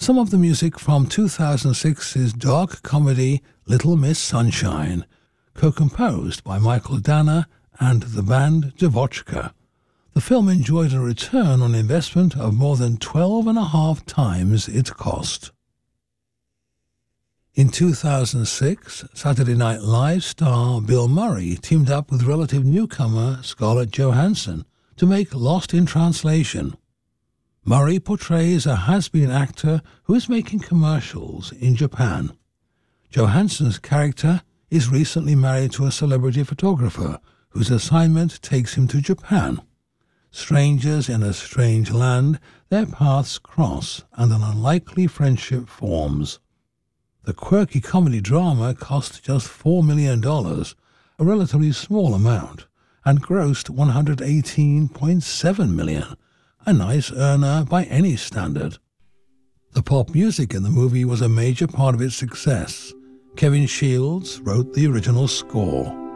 some of the music from 2006's dark comedy Little Miss Sunshine, co-composed by Michael Danner and the band Devotchka. The film enjoyed a return on investment of more than 12.5 times its cost. In 2006, Saturday Night Live star Bill Murray teamed up with relative newcomer Scarlett Johansson to make Lost in Translation. Murray portrays a has-been actor who is making commercials in Japan. Johansson's character is recently married to a celebrity photographer whose assignment takes him to Japan. Strangers in a strange land, their paths cross and an unlikely friendship forms. The quirky comedy drama cost just $4 million, a relatively small amount, and grossed $118.7 million, a nice earner by any standard. The pop music in the movie was a major part of its success. Kevin Shields wrote the original score.